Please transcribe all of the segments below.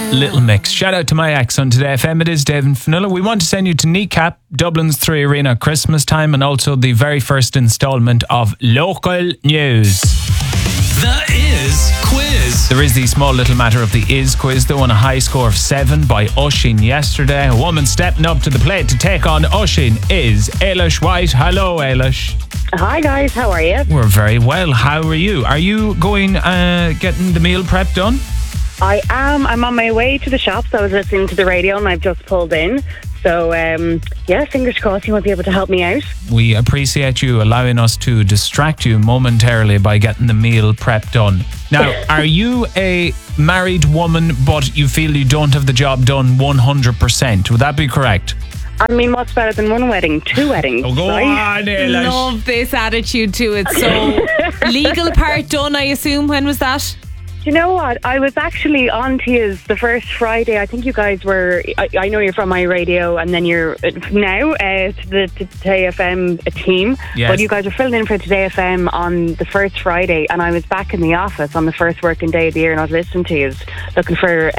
Little Mix. Shout out to my ex on Today FM. It is Dave and Fionnuala. We want to send you to Kneecap, Dublin's 3 Arena at Christmas time, and also the very first instalment of Local News. The Is Quiz. There is the small little matter of the Is Quiz. They won a high score of 7 by Oisín yesterday. A woman stepping up to the plate to take on Oisín is Ailish White. Hello, Ailish. Hi guys, how are you? We're very well. How are you? Are you going getting the meal prep done? I am. I'm on my way to the shops. I was listening to the radio and I've just pulled in. So, fingers crossed you might be able to help me out. We appreciate you allowing us to distract you momentarily by getting the meal prep done. Now, are you a married woman but you feel you don't have the job done 100%? Would that be correct? I mean, what's better than one wedding? 2 weddings. Oh, go right? on, Ailish. Love this attitude to it. So, legal part done, I assume. When was that? Do you know what? I was actually on to you the first Friday. I think you guys were, I know you're from my radio and then you're now to the Today FM team. Yes. But you guys were filling in for Today FM on the first Friday and I was back in the office on the first working day of the year and I was listening to you, looking for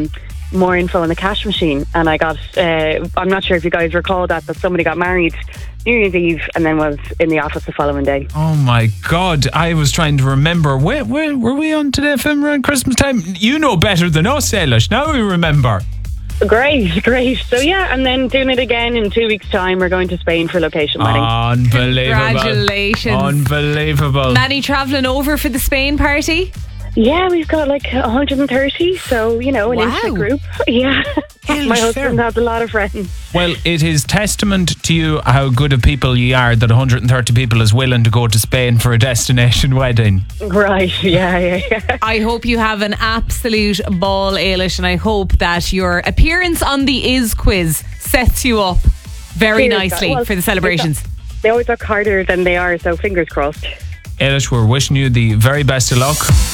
more info on the cash machine. And I got, I'm not sure if you guys recall that, but somebody got married New Year's Eve and then was in the office the following day. Oh my God, I was trying to remember. Where were we on Today FM around Christmas time? You know better than us, Ailish. Now we remember. Great. So yeah, and then doing it again in 2 weeks' time. We're going to Spain for location wedding. Unbelievable. Congratulations. Unbelievable. Many travelling over for the Spain party? Yeah, we've got like 130, so, you know, an intimate group. Yeah. My husband has a lot of friends. Well, it is testament to you how good of people you are that 130 people is willing to go to Spain for a destination wedding. Right, yeah. I hope you have an absolute ball, Ailish, and I hope that your appearance on the Is Quiz sets you up very nicely for the celebrations. They always look harder than they are, so fingers crossed. Ailish, we're wishing you the very best of luck.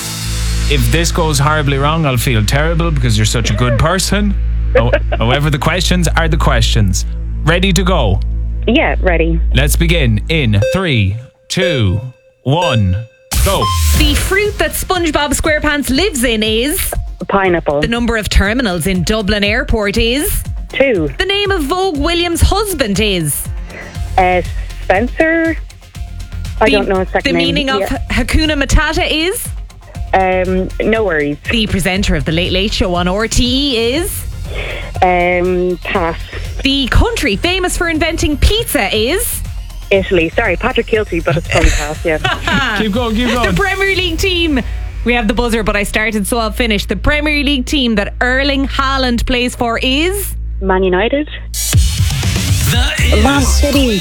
If this goes horribly wrong, I'll feel terrible because you're such a good person. However, the questions are the questions. Ready to go? Yeah, ready. Let's begin in 3, 2, 1, go. The fruit that SpongeBob SquarePants lives in is? Pineapple. The number of terminals in Dublin Airport is? 2. The name of Vogue Williams' husband is? Spencer. I don't know his second The name. meaning of Hakuna Matata is? No worries. The presenter of The Late Late Show on RTE is? Pass. The country famous for inventing pizza is? Italy. Sorry, Patrick Kilty, but it's probably pass, yeah. Keep going. The Premier League team. We have the buzzer, but I started, so I'll finish. The Premier League team that Erling Haaland plays for is? Man United. The Man Is City.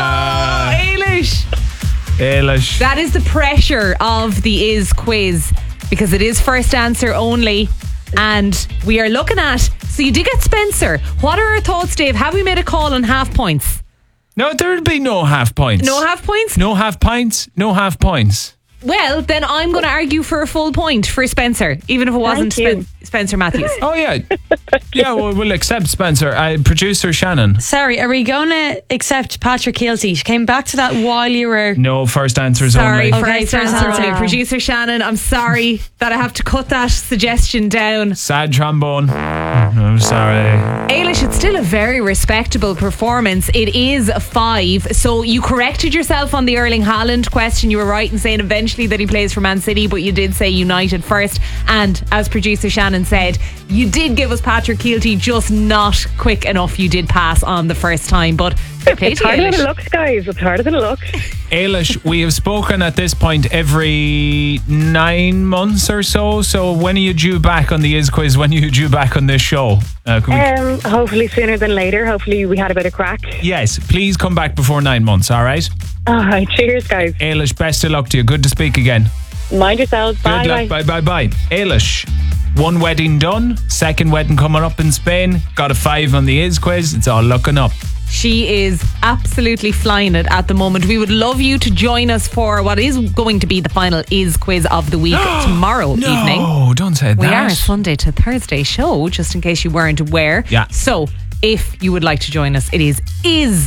Ailish. That is the pressure of the Is Quiz, because it is first answer only. And we are looking at, so you did get Spencer. What are our thoughts, Dave? Have we made a call on half points? No, there'll be no half points. No half points? No half pints, no half points. Well, then I'm going to argue for a full point for Spencer, even if it wasn't Spencer Matthews. Oh, yeah. Yeah, well, we'll accept Spencer. Producer Shannon. Sorry, are we going to accept Patrick Kilty? She came back to that while you were... No, first answers Sorry, only. Okay, first answer only. Producer Shannon, I'm sorry that I have to cut that suggestion down. Sad trombone. I'm sorry. Ailish, it's still a very respectable performance. It is 5. So you corrected yourself on the Erling Haaland question. You were right in saying eventually that he plays for Man City, but you did say United first. And as producer Shannon said, you did give us Patrick Kilty, just not quick enough. You did pass on the first time, but It's harder than it looks, guys. It's harder than it looks. Ailish, we have spoken at this point every 9 months or so. So when are you due back on the Is Quiz? When are you due back on this show? Hopefully sooner than later. Hopefully we had a bit of crack. Yes, please come back before 9 months, all right? All right, cheers, guys. Ailish, best of luck to you. Good to speak again. Mind yourselves. Bye. Good luck. Bye. Ailish, 1 wedding done. 2nd wedding coming up in Spain. Got a 5 on the Is Quiz. It's all looking up. She is absolutely flying it at the moment. We would love you to join us for what is going to be the final Is Quiz of the week tomorrow evening. No, don't say that. We are a Sunday to Thursday show, just in case you weren't aware. Yeah. So, if you would like to join us, it is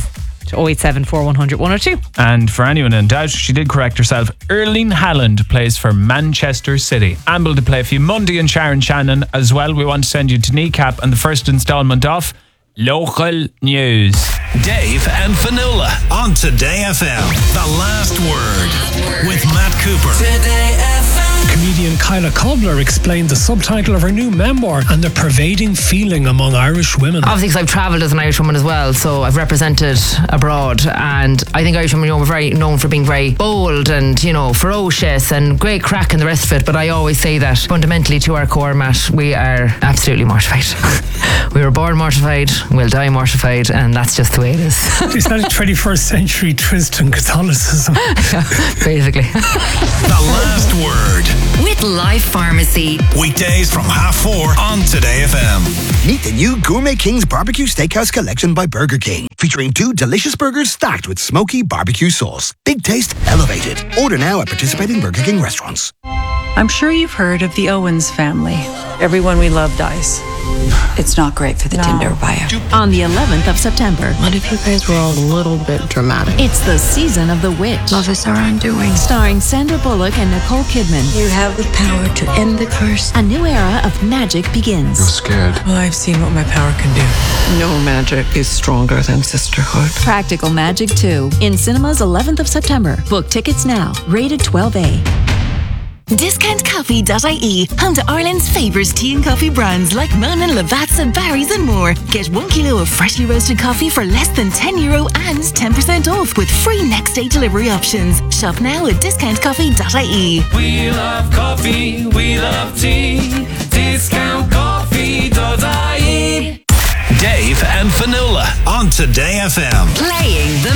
to 087 4100 102. And for anyone in doubt, she did correct herself. Erling Haaland plays for Manchester City. Amble to play for you. Monday and Sharon Shannon as well. We want to send you to Kneecap and the first instalment of Local News. Dave and Fionnuala on Today FM. The Last Word with Matt Cooper. Today FM. Comedian Kyla Cobbler explained the subtitle of her new memoir and the pervading feeling among Irish women. Obviously, because I've travelled as an Irish woman as well, so I've represented abroad, and I think Irish women, are very known for being very bold and, ferocious and great crack and the rest of it, but I always say that fundamentally to our core, Matt, we are absolutely mortified. We were born mortified, we'll die mortified, and that's just the way it is. Is that a 21st century twist in Catholicism? Basically. The Last Word. With Life Pharmacy. Weekdays from 4:30 on Today FM. Meet the new Gourmet King's Barbecue Steakhouse Collection by Burger King, featuring 2 delicious burgers stacked with smoky barbecue sauce. Big taste, elevated. Order now at participating Burger King restaurants. I'm sure you've heard of the Owens family. Everyone we love dies. It's not great for the Tinder bio. On the 11th of September. What if you guys were all a little bit dramatic? It's the season of The Witch. Love is our undoing. Starring Sandra Bullock and Nicole Kidman. You have the power to end the curse. A new era of magic begins. I'm scared. Well, I've seen what my power can do. No magic is stronger than sisterhood. Practical Magic 2. In cinemas 11th of September. Book tickets now. Rated 12A. DiscountCoffee.ie, home to Ireland's favourite tea and coffee brands like Monin, Lavazza, Barry's and more. Get 1 kilo of freshly roasted coffee for less than €10 and 10% off with free next day delivery options. Shop now at DiscountCoffee.ie. We love coffee, we love tea. DiscountCoffee.ie. Dave and Fionnuala on Today FM. Playing the